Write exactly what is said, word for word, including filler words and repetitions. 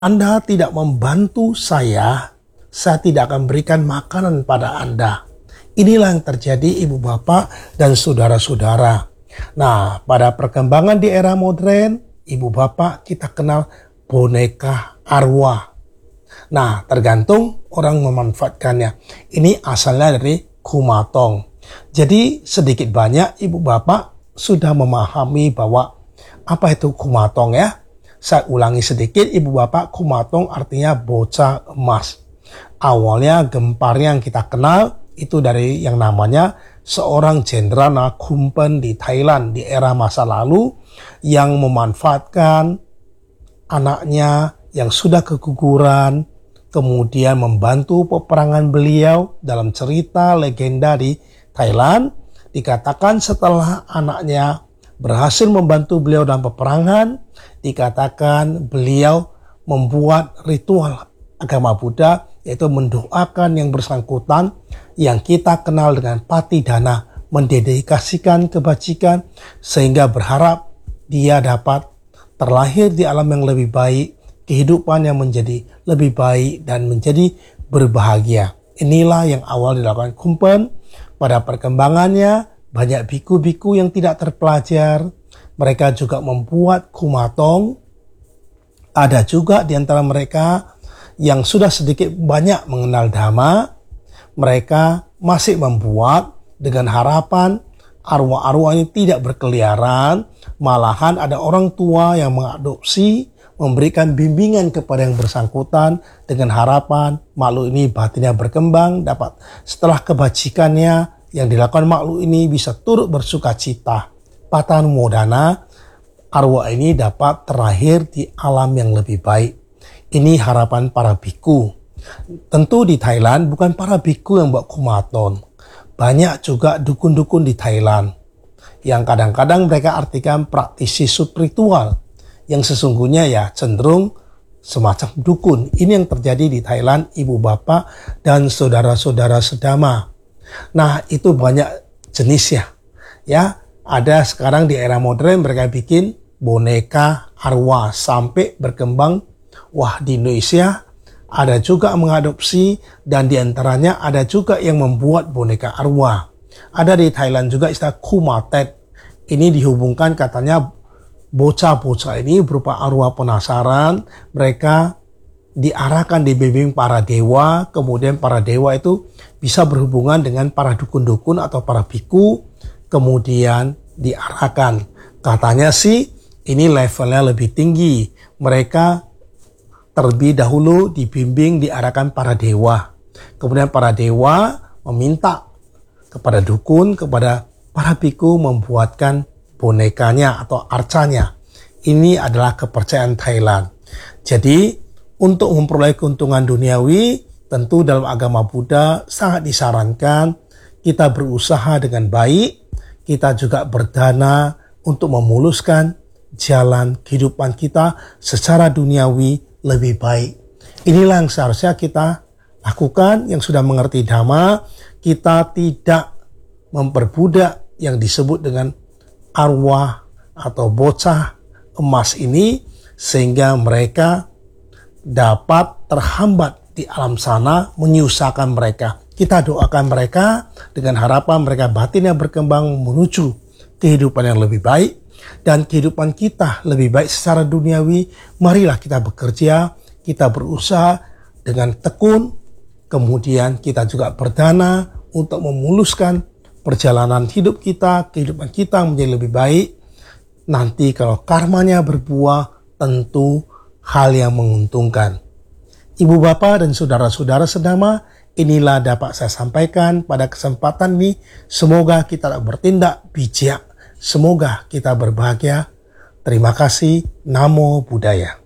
Anda tidak membantu saya, saya tidak akan berikan makanan pada Anda. Inilah yang terjadi ibu bapak dan saudara-saudara. Nah, pada perkembangan di era modern, ibu bapak kita kenal boneka arwah. Nah, tergantung orang memanfaatkannya. Ini asalnya dari kumatong. Jadi sedikit banyak ibu bapak sudah memahami bahwa apa itu kumatong ya. Saya ulangi sedikit, ibu bapak, kumatong artinya bocah emas. Awalnya gempar yang kita kenal itu dari yang namanya seorang jenderal Nakhumpen di Thailand di era masa lalu yang memanfaatkan anaknya yang sudah keguguran, kemudian membantu peperangan beliau. Dalam cerita legenda di Thailand, dikatakan setelah anaknya berhasil membantu beliau dalam peperangan, dikatakan beliau membuat ritual agama Buddha, yaitu mendoakan yang bersangkutan yang kita kenal dengan patidana, mendedikasikan kebajikan sehingga berharap dia dapat terlahir di alam yang lebih baik, kehidupan yang menjadi lebih baik dan menjadi berbahagia. Inilah yang awal dilakukan Khumpen. Pada perkembangannya banyak biku-biku yang tidak terpelajar. Mereka juga membuat kumatong. Ada juga di antara mereka yang sudah sedikit banyak mengenal Dhamma. Mereka masih membuat dengan harapan arwah-arwah ini tidak berkeliaran. Malahan ada orang tua yang mengadopsi, memberikan bimbingan kepada yang bersangkutan dengan harapan makhluk ini batinnya berkembang, dapat setelah kebajikannya yang dilakukan makhluk ini bisa turut bersuka cita. Patan modana, arwah ini dapat terlahir di alam yang lebih baik. Ini harapan para biku. Tentu di Thailand bukan para biku yang buat kumaton. Banyak juga dukun-dukun di Thailand yang kadang-kadang mereka artikan praktisi spiritual yang sesungguhnya ya cenderung semacam dukun. Ini yang terjadi di Thailand, ibu bapak dan saudara-saudara sedama. Nah, itu banyak jenis ya. Ya, ada sekarang di era modern mereka bikin boneka arwah sampai berkembang. Wah, di Indonesia ada juga mengadopsi dan diantaranya ada juga yang membuat boneka arwah. Ada di Thailand juga istilah kumatet. Ini dihubungkan katanya bocah-bocah ini berupa arwah penasaran. Mereka diarahkan dibimbing para dewa. Kemudian para dewa itu bisa berhubungan dengan para dukun-dukun atau para biku. Kemudian diarahkan. Katanya sih ini levelnya lebih tinggi. Mereka terlebih dahulu dibimbing, diarahkan para dewa. Kemudian para dewa meminta kepada dukun, kepada para biku membuatkan bonekanya atau arcanya. Ini adalah kepercayaan Thailand. Jadi untuk memperoleh keuntungan duniawi, tentu dalam agama Buddha sangat disarankan kita berusaha dengan baik, kita juga berdana untuk memuluskan jalan kehidupan kita secara duniawi lebih baik. Inilah yang seharusnya kita lakukan yang sudah mengerti Dhamma. Kita tidak memperbudak yang disebut dengan arwah atau bocah emas ini sehingga mereka dapat terhambat di alam sana, menyusahkan mereka. Kita doakan mereka dengan harapan mereka batinnya berkembang menuju kehidupan yang lebih baik dan kehidupan kita lebih baik secara duniawi. Marilah kita bekerja, kita berusaha dengan tekun, kemudian kita juga berdana untuk memuluskan perjalanan hidup kita, kehidupan kita menjadi lebih baik. Nanti kalau karmanya berbuah, tentu hal yang menguntungkan. Ibu bapak dan saudara-saudara sedama, inilah dapat saya sampaikan pada kesempatan ini. Semoga kita bertindak bijak. Semoga kita berbahagia. Terima kasih. Namo Buddhaya.